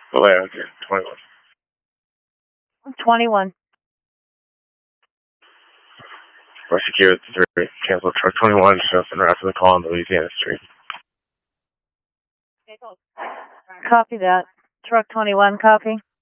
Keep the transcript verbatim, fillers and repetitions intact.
Oh, yeah, okay, twenty-one. twenty-one. Rescue three, cancel truck twenty-one, show up and after the call on Louisiana Street. Copy that. Truck twenty-one, copy.